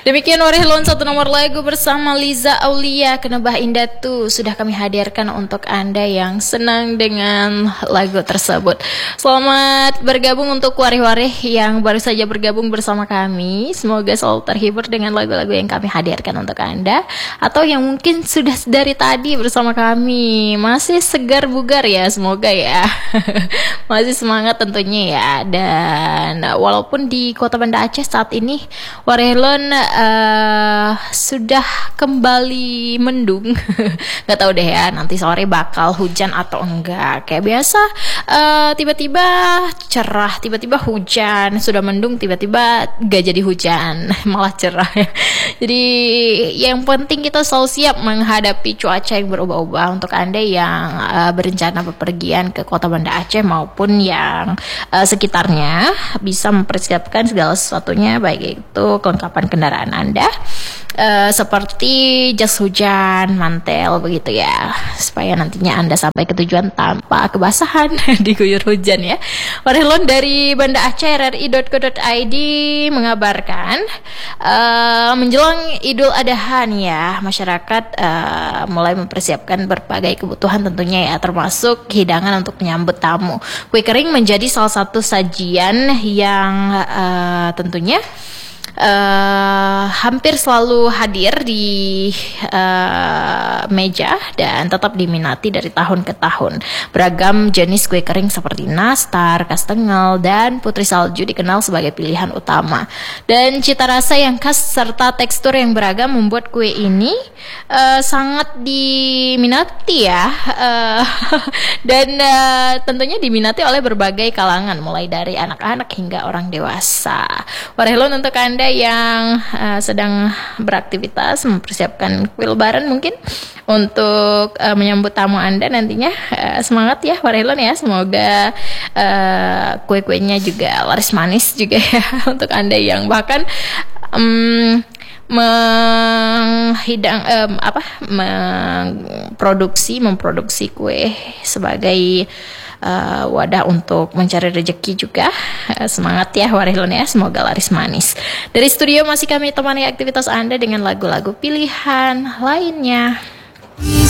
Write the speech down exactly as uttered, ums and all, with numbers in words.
Demikian Warhelon satu nomor lagu bersama Liza Aulia, Kenebah Indah tuh sudah kami hadirkan untuk Anda yang senang dengan lagu tersebut. Selamat bergabung untuk warih-warih yang baru saja bergabung bersama kami. Semoga selalu terhibur dengan lagu-lagu yang kami hadirkan untuk Anda, atau yang mungkin sudah dari tadi bersama kami masih segar bugar ya, semoga ya. Masih semangat tentunya ya. Dan walaupun di Kota Banda Aceh saat ini Warhelon uh, sudah kembali mendung. Gak tahu deh ya nanti sore bakal hujan atau enggak. Kayak biasa uh, tiba-tiba cerah, tiba-tiba hujan, sudah mendung tiba-tiba gak jadi hujan, malah cerah ya. Jadi yang penting kita selalu siap menghadapi cuaca yang berubah-ubah. Untuk Anda yang uh, berencana bepergian ke Kota Banda Aceh maupun yang uh, sekitarnya, bisa mempersiapkan segala sesuatunya, baik itu kelengkapan kendaraan Anda uh, seperti jas hujan, mantel begitu ya, supaya nantinya Anda sampai ke tujuan tanpa kebasahan diguyur hujan ya. Warhelon dari Banda Aceh R R I dot co dot I D mengabarkan uh, menjelang Idul Adha nih ya, masyarakat uh, mulai mempersiapkan berbagai kebutuhan tentunya ya, termasuk hidangan untuk menyambut tamu. Kue kering menjadi salah satu sajian yang uh, tentunya Uh, hampir selalu hadir di uh, meja dan tetap diminati dari tahun ke tahun. Beragam jenis kue kering seperti nastar, kastengel, dan putri salju dikenal sebagai pilihan utama. Dan cita rasa yang khas serta tekstur yang beragam membuat kue ini uh, sangat diminati ya. Uh, dan uh, tentunya diminati oleh berbagai kalangan, mulai dari anak-anak hingga orang dewasa. Warhelon untuk Anda yang uh, sedang beraktivitas mempersiapkan kue lebaran mungkin untuk uh, menyambut tamu Anda nantinya, uh, semangat ya Warhelon ya, semoga uh, kue-kuenya juga laris manis juga ya untuk Anda yang bahkan um, menghidang um, apa memproduksi memproduksi kue sebagai Uh, wadah untuk mencari rezeki juga. Uh, semangat ya Warhelon ya, semoga laris manis. Dari studio masih kami temani aktivitas Anda dengan lagu-lagu pilihan lainnya.